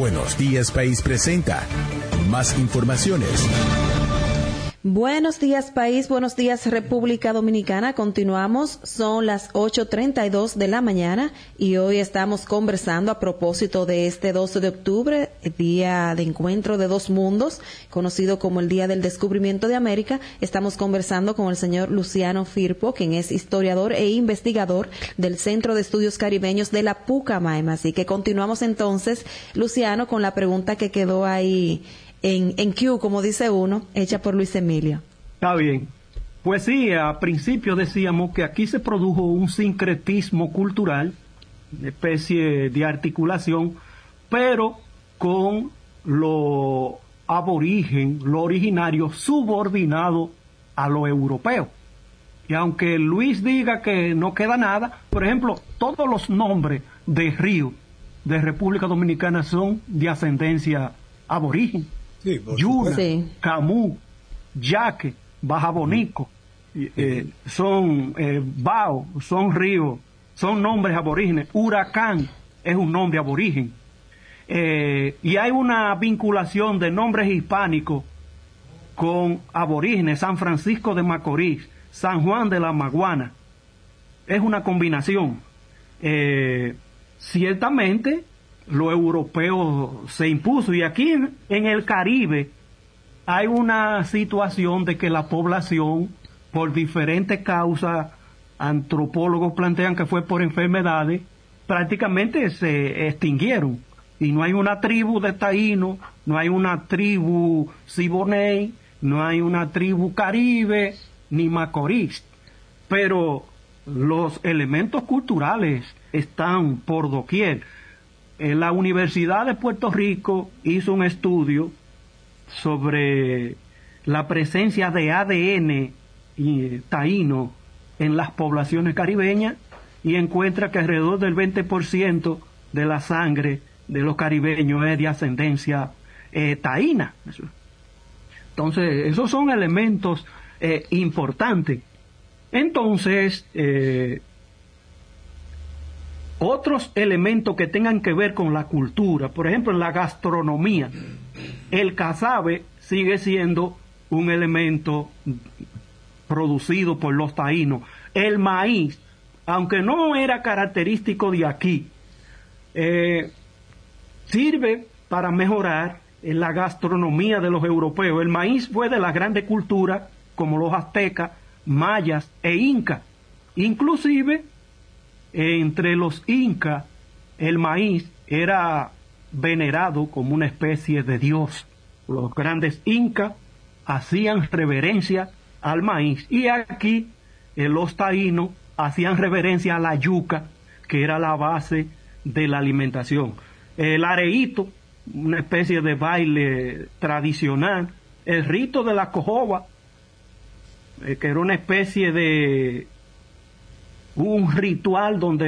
Buenos Días País presenta más informaciones. Buenos días país, buenos días República Dominicana. Continuamos, son las 8:32 de la mañana y hoy estamos conversando a propósito de este 12 de octubre, el día de encuentro de dos mundos, conocido como el Día del Descubrimiento de América. Estamos conversando con el señor Luciano Firpo, quien es historiador e investigador del Centro de Estudios Caribeños de la Pucamaima. Así que continuamos entonces, Luciano, con la pregunta que quedó ahí en Q, como dice uno, hecha por Luis Emilio. Está bien. Pues sí, a principio decíamos que aquí se produjo un sincretismo cultural, una especie de articulación, pero con lo aborigen, lo originario, subordinado a lo europeo. Y aunque Luis diga que no queda nada, por ejemplo, todos los nombres de río de República Dominicana son de ascendencia aborigen. Sí, Yuna, sí. Camú, Yaque, Bajabonico, son Bao, son ríos, son nombres aborígenes. Huracán es un nombre aborigen. Y hay una vinculación de nombres hispánicos con aborígenes. San Francisco de Macorís, San Juan de la Maguana. Es una combinación. Ciertamente, lo europeo se impuso, y aquí en el Caribe hay una situación de que la población, por diferentes causas, antropólogos plantean que fue por enfermedades, prácticamente se extinguieron, y no hay una tribu de taíno, no hay una tribu siboney, no hay una tribu caribe, ni macorís, pero los elementos culturales están por doquier. La Universidad de Puerto Rico hizo un estudio sobre la presencia de ADN taíno en las poblaciones caribeñas y encuentra que alrededor del 20% de la sangre de los caribeños es de ascendencia taína. Entonces, esos son elementos importantes. Entonces, otros elementos que tengan que ver con la cultura, por ejemplo, en la gastronomía, el casabe sigue siendo un elemento producido por los taínos. El maíz, aunque no era característico de aquí, sirve para mejorar en la gastronomía de los europeos. El maíz fue de las grandes culturas como los aztecas, mayas e incas. Inclusive, entre los incas, el maíz era venerado como una especie de dios. Los grandes incas hacían reverencia al maíz, y aquí los taínos hacían reverencia a la yuca, que era la base de la alimentación. El areíto, una especie de baile tradicional. El rito de la cojoba, que era una especie de un ritual donde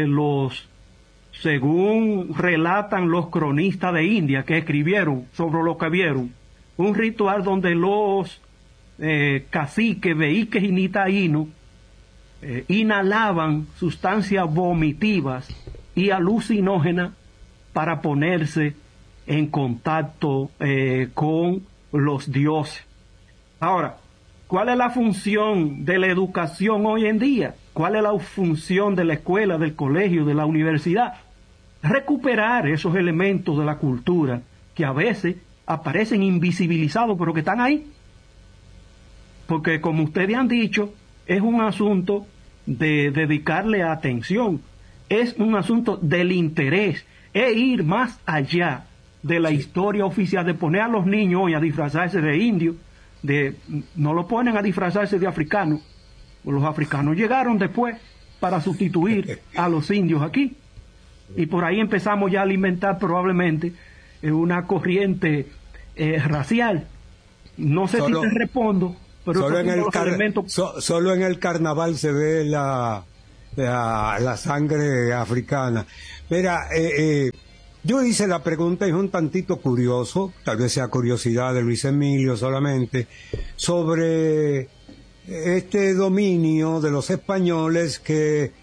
según relatan los cronistas de India que escribieron sobre lo que vieron, un ritual donde los caciques, veiques y nitaínos inhalaban sustancias vomitivas y alucinógenas para ponerse en contacto con los dioses. Ahora, ¿cuál es la función de la educación hoy en día? ¿Cuál es la función de la escuela, del colegio, de la universidad? Recuperar esos elementos de la cultura que a veces aparecen invisibilizados, pero que están ahí. Porque, como ustedes han dicho, es un asunto de dedicarle atención, es un asunto del interés, es ir más allá de la historia oficial, de poner a los niños hoy a disfrazarse de indios, no lo ponen a disfrazarse de africanos. Los africanos llegaron después para sustituir a los indios aquí, y por ahí empezamos ya a alimentar probablemente una corriente racial. No sé si te respondo, pero solo en el carnaval se ve la sangre africana. Mira, yo hice la pregunta, y es un tantito curioso, tal vez sea curiosidad de Luis Emilio solamente, sobre este dominio de los españoles que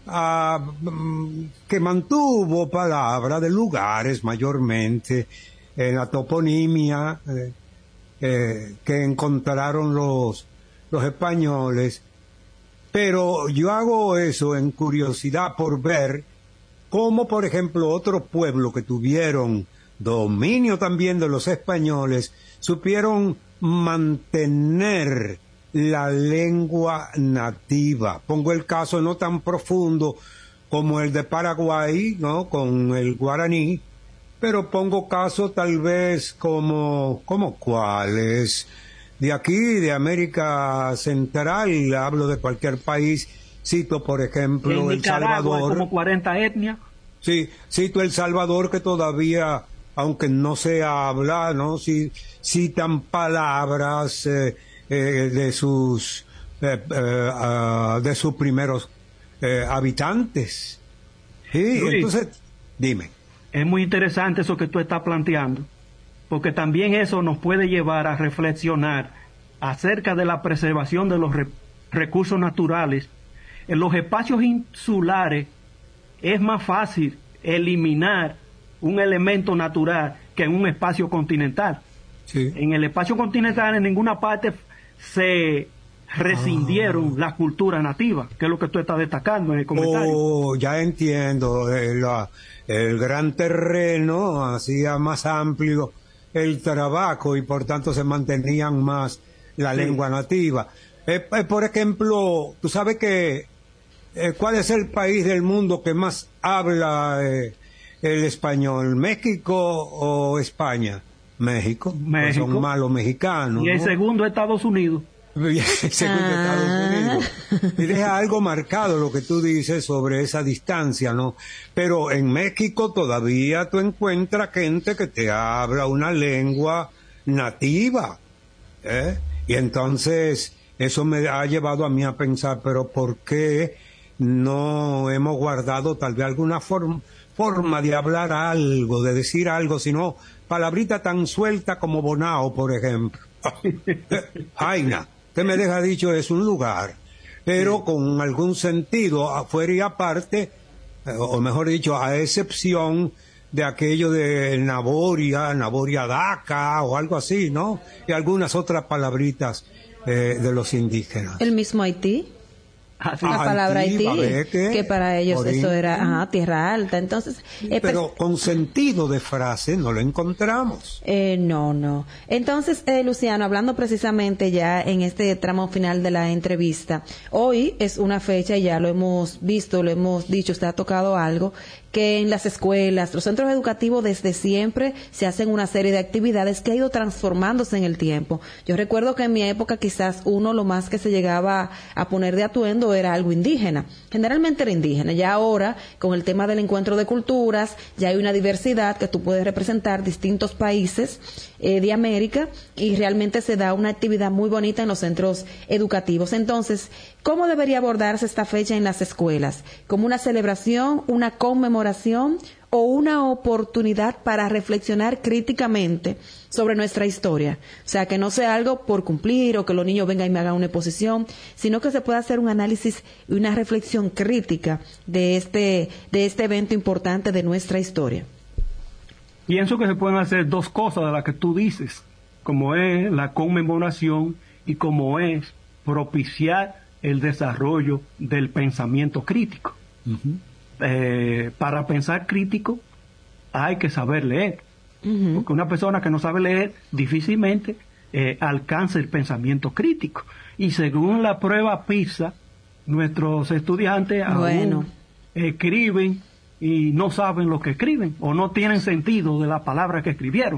que mantuvo palabras de lugares mayormente en la toponimia que encontraron los españoles. Pero yo hago eso en curiosidad por ver cómo, por ejemplo, otros pueblos que tuvieron dominio también de los españoles supieron mantener la lengua nativa. Pongo el caso no tan profundo como el de Paraguay, ¿no? Con el guaraní, pero pongo caso tal vez como cuáles. De aquí, de América Central, hablo de cualquier país, cito por ejemplo El Salvador. Como 40 etnias. Sí, cito El Salvador, que todavía, aunque no se habla, ¿no? Sí, citan palabras de sus primeros habitantes. Sí, Luis, entonces, dime. Es muy interesante eso que tú estás planteando, porque también eso nos puede llevar a reflexionar acerca de la preservación de los recursos naturales. En los espacios insulares es más fácil eliminar un elemento natural que en un espacio continental. Sí. En el espacio continental en ninguna parte se rescindieron las culturas nativas, que es lo que tú estás destacando en el comentario. Oh, ya entiendo. El gran terreno hacía más amplio el trabajo y por tanto se mantenían más la lengua nativa. Por ejemplo, tú sabes que ¿cuál es el país del mundo que más habla el español? ¿México o España? México. Pues son malos mexicanos. Y el ¿no? segundo Estados Unidos. Estados Unidos. Y deja algo marcado lo que tú dices sobre esa distancia, ¿no? Pero en México todavía tú encuentras gente que te habla una lengua nativa, ¿eh? Y entonces eso me ha llevado a mí a pensar, pero ¿por qué no hemos guardado tal vez alguna forma de hablar algo, de decir algo, sino palabrita tan suelta como bonao, por ejemplo? Jaina, usted me deja dicho, es un lugar, pero con algún sentido afuera y aparte, o mejor dicho, a excepción de aquello de Naboria Daca o algo así, ¿no? Y algunas otras palabritas de los indígenas. El mismo Haití. La palabra Haití, que para ellos eso era tierra alta. Entonces, pero con sentido de frase no lo encontramos. No. Entonces, Luciano, hablando precisamente ya en este tramo final de la entrevista, hoy es una fecha, y ya lo hemos visto, lo hemos dicho, usted ha tocado algo, que en las escuelas, los centros educativos desde siempre se hacen una serie de actividades que ha ido transformándose en el tiempo. Yo recuerdo que en mi época quizás lo más que se llegaba a poner de atuendo era algo indígena. Generalmente era indígena. Ya ahora, con el tema del encuentro de culturas, ya hay una diversidad que tú puedes representar distintos países de América y realmente se da una actividad muy bonita en los centros educativos. Entonces, ¿cómo debería abordarse esta fecha en las escuelas? ¿Como una celebración, una conmemoración o una oportunidad para reflexionar críticamente sobre nuestra historia? O sea, que no sea algo por cumplir o que los niños vengan y me hagan una exposición, sino que se pueda hacer un análisis y una reflexión crítica de este evento importante de nuestra historia. Pienso que se pueden hacer dos cosas de las que tú dices, como es la conmemoración y como es propiciar el desarrollo del pensamiento crítico. Uh-huh. Para pensar crítico hay que saber leer, porque una persona que no sabe leer difícilmente alcanza el pensamiento crítico. Y según la prueba PISA, nuestros estudiantes aún escriben y no saben lo que escriben o no tienen sentido de la palabra que escribieron.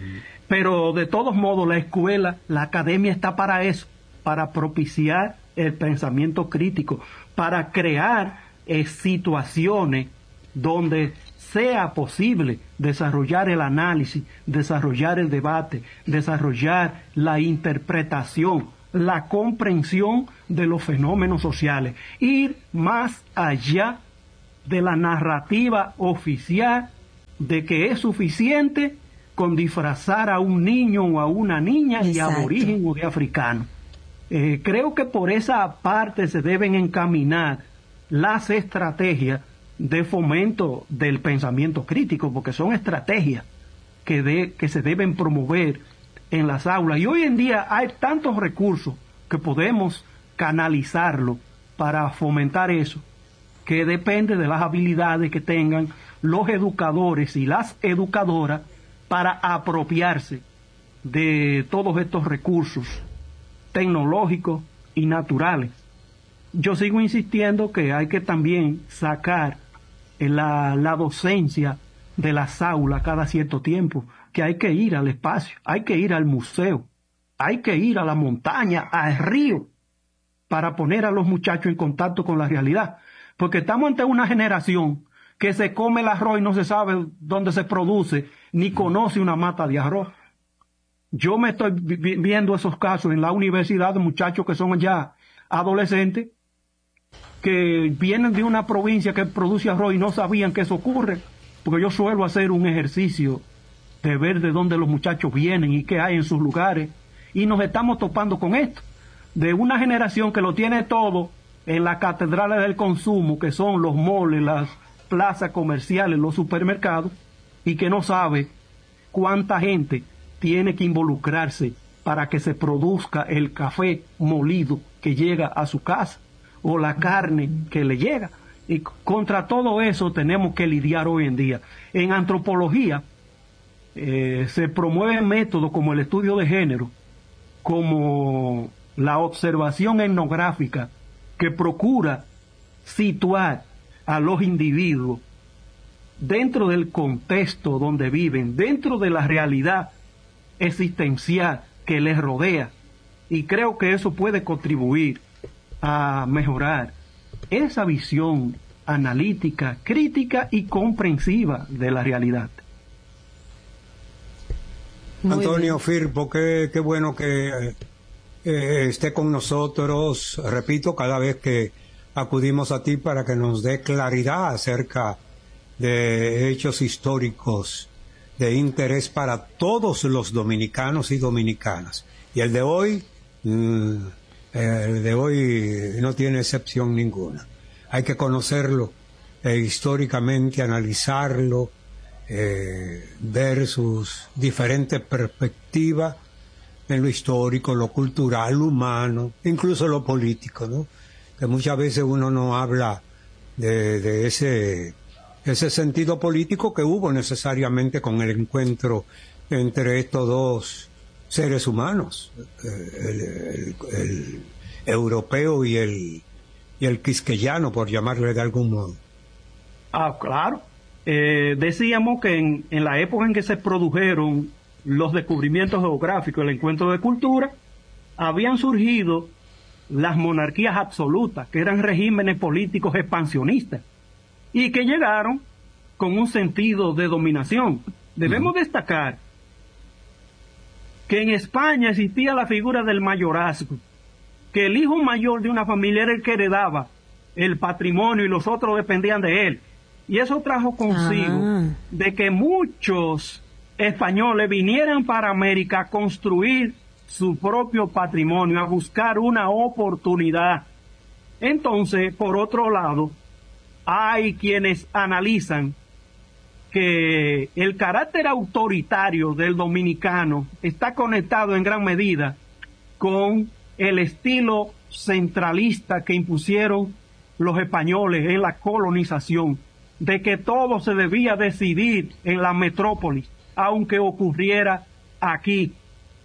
Pero de todos modos la escuela, la academia está para eso, para propiciar el pensamiento crítico, para crear situaciones donde sea posible desarrollar el análisis, desarrollar el debate, desarrollar la interpretación, la comprensión de los fenómenos sociales, ir más allá de la narrativa oficial de que es suficiente con disfrazar a un niño o a una niña de aborigen o de africano. Creo que por esa parte se deben encaminar las estrategias de fomento del pensamiento crítico, porque son estrategias que se deben promover en las aulas. Y hoy en día hay tantos recursos que podemos canalizarlo para fomentar eso, que depende de las habilidades que tengan los educadores y las educadoras para apropiarse de todos estos recursos tecnológicos y naturales. Yo sigo insistiendo que hay que también sacar la docencia de las aulas cada cierto tiempo, que hay que ir al espacio, hay que ir al museo, hay que ir a la montaña, al río, para poner a los muchachos en contacto con la realidad. Porque estamos ante una generación que se come el arroz y no se sabe dónde se produce, ni conoce una mata de arroz. Yo me estoy viendo esos casos en la universidad de muchachos que son ya adolescentes, que vienen de una provincia que produce arroz y no sabían que eso ocurre, porque yo suelo hacer un ejercicio de ver de dónde los muchachos vienen y qué hay en sus lugares, y nos estamos topando con esto, de una generación que lo tiene todo en las catedrales del consumo, que son los moles, las plazas comerciales, los supermercados, y que no sabe cuánta gente tiene que involucrarse para que se produzca el café molido que llega a su casa, o la carne que le llega. Y contra todo eso tenemos que lidiar hoy en día. En antropología se promueven métodos como el estudio de género, como la observación etnográfica, que procura situar a los individuos dentro del contexto donde viven, dentro de la realidad existencial que les rodea. Y creo que eso puede contribuir a mejorar esa visión analítica, crítica y comprensiva de la realidad. Antonio Firpo, qué bueno que esté con nosotros, repito, cada vez que acudimos a ti para que nos dé claridad acerca de hechos históricos de interés para todos los dominicanos y dominicanas. Y el de hoy no tiene excepción ninguna. Hay que conocerlo históricamente, analizarlo, ver sus diferentes perspectivas en lo histórico, lo cultural, lo humano, incluso lo político, ¿no? Que muchas veces uno no habla de ese sentido político que hubo necesariamente con el encuentro entre estos dos seres humanos, el europeo y el quisqueyano, por llamarle de algún modo. Ah, claro. Decíamos que en la época en que se produjeron los descubrimientos geográficos, el encuentro de cultura, habían surgido las monarquías absolutas, que eran regímenes políticos expansionistas, y que llegaron con un sentido de dominación. Debemos destacar que en España existía la figura del mayorazgo, que el hijo mayor de una familia era el que heredaba el patrimonio y los otros dependían de él. Y eso trajo consigo de que muchos españoles vinieran para América a construir su propio patrimonio, a buscar una oportunidad. Entonces, por otro lado, hay quienes analizan que el carácter autoritario del dominicano está conectado en gran medida con el estilo centralista que impusieron los españoles en la colonización, de que todo se debía decidir en la metrópolis, aunque ocurriera aquí.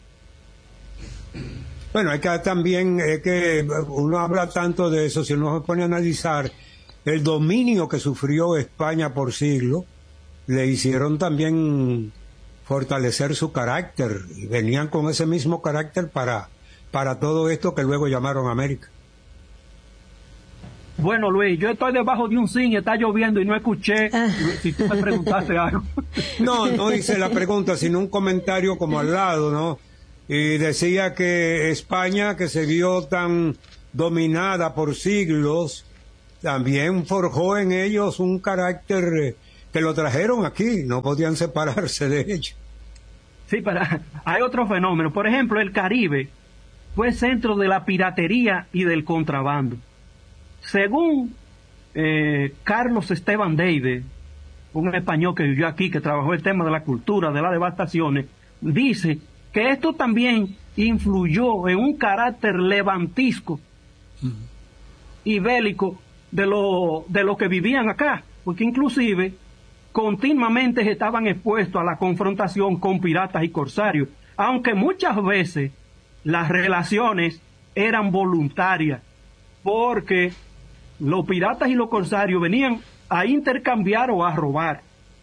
Bueno, hay que también, que uno habla tanto de eso, si uno se pone a analizar el dominio que sufrió España por siglos, le hicieron también fortalecer su carácter, y venían con ese mismo carácter para todo esto que luego llamaron América. Bueno, Luis, yo estoy debajo de un zinc, está lloviendo y no escuché si tú me preguntaste algo. No hice la pregunta, sino un comentario como al lado, ¿no? Y decía que España, que se vio tan dominada por siglos, también forjó en ellos un carácter que lo trajeron aquí, no podían separarse de ellos. Sí, pero hay otro fenómeno. Por ejemplo, el Caribe fue centro de la piratería y del contrabando. Según Carlos Esteban Deide, un español que vivió aquí, que trabajó el tema de la cultura, de las devastaciones, dice que esto también influyó en un carácter levantisco y bélico de lo que vivían acá, porque inclusive continuamente estaban expuestos a la confrontación con piratas y corsarios, aunque muchas veces las relaciones eran voluntarias, porque los piratas y los corsarios venían a intercambiar o a robar.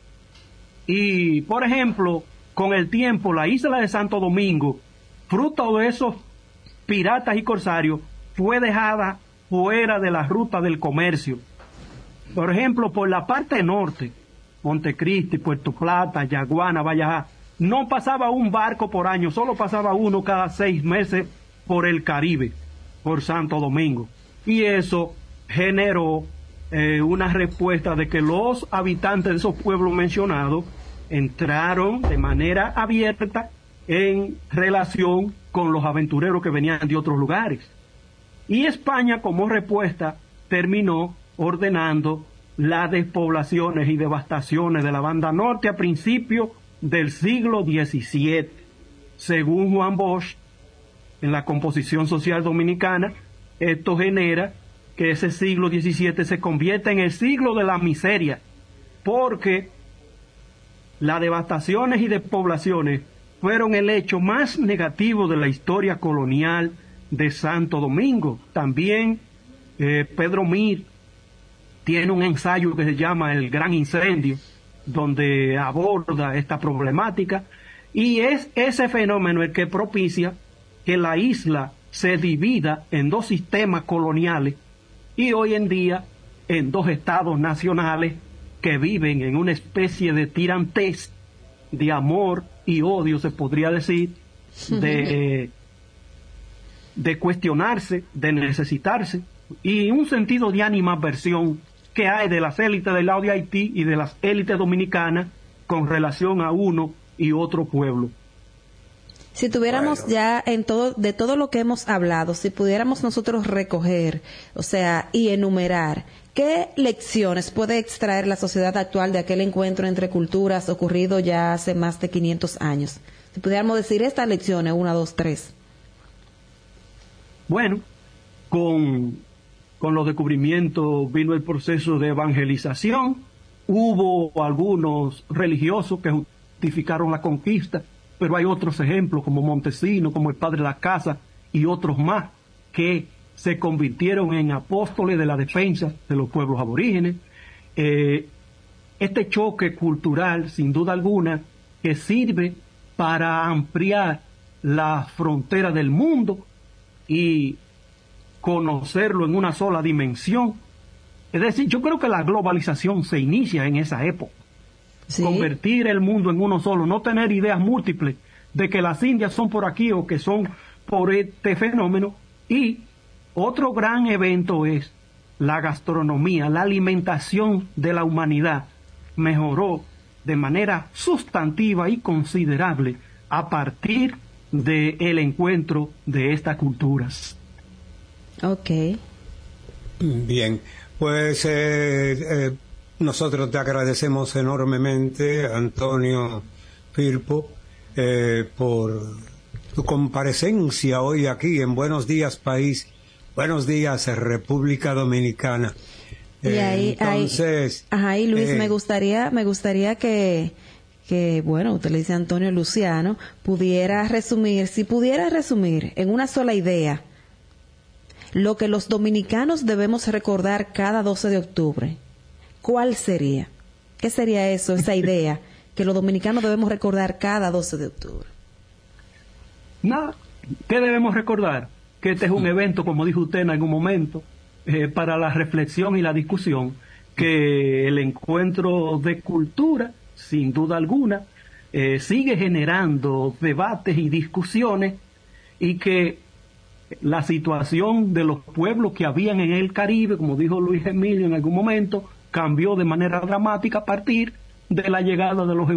Y, por ejemplo, con el tiempo, la isla de Santo Domingo, fruto de esos piratas y corsarios, fue dejada fuera de la ruta del comercio. Por ejemplo, por la parte norte, Montecristi, Puerto Plata, Yaguana, Valleja, no pasaba un barco por año, solo pasaba uno cada 6 meses por el Caribe, por Santo Domingo. Y eso generó una respuesta de que los habitantes de esos pueblos mencionados entraron de manera abierta en relación con los aventureros que venían de otros lugares. Y España, como respuesta, terminó ordenando las despoblaciones y devastaciones de la banda norte a principios del siglo XVII. Según Juan Bosch, en la composición social dominicana, esto genera que ese siglo XVII se convierta en el siglo de la miseria, porque las devastaciones y despoblaciones fueron el hecho más negativo de la historia colonial de Santo Domingo. También Pedro Mir tiene un ensayo que se llama El Gran Incendio, donde aborda esta problemática, y es ese fenómeno el que propicia que la isla se divida en 2 sistemas coloniales y hoy en día en 2 estados nacionales que viven en una especie de tirantez, de amor y odio, se podría decir, de cuestionarse, de necesitarse, y un sentido de animadversión que hay de las élites del lado de Haití y de las élites dominicanas con relación a uno y otro pueblo. Si tuviéramos ya de todo lo que hemos hablado, si pudiéramos nosotros recoger, o sea, y enumerar, ¿qué lecciones puede extraer la sociedad actual de aquel encuentro entre culturas ocurrido ya hace más de 500 años? Si pudiéramos decir estas lecciones, 1, 2, 3. Bueno, con los descubrimientos vino el proceso de evangelización. Hubo algunos religiosos que justificaron la conquista, pero hay otros ejemplos como Montesino, como el Padre de la Casa y otros más que se convirtieron en apóstoles de la defensa de los pueblos aborígenes. Este choque cultural, sin duda alguna, que sirve para ampliar la frontera del mundo y conocerlo en una sola dimensión. Es decir, yo creo que la globalización se inicia en esa época. ¿Sí? Convertir el mundo en uno solo, no tener ideas múltiples de que las Indias son por aquí o que son por este fenómeno. Y otro gran evento es la gastronomía, la alimentación de la humanidad mejoró de manera sustantiva y considerable a partir del encuentro de estas culturas. Ok. Bien, pues nosotros te agradecemos enormemente, Antonio Firpo, por tu comparecencia hoy aquí en Buenos Días País, Buenos Días República Dominicana. Y ahí, entonces, y Luis, me gustaría que bueno, usted le dice Antonio Luciano, pudiera resumir en una sola idea lo que los dominicanos debemos recordar cada 12 de octubre. ¿Cuál sería? ¿Qué sería eso, esa idea que los dominicanos debemos recordar cada 12 de octubre? Nada, ¿qué debemos recordar? Que este es un evento, como dijo usted en algún momento, para la reflexión y la discusión, que el encuentro de cultura, sin duda alguna, sigue generando debates y discusiones, y que la situación de los pueblos que habían en el Caribe, como dijo Luis Emilio en algún momento, cambió de manera dramática a partir de la llegada de los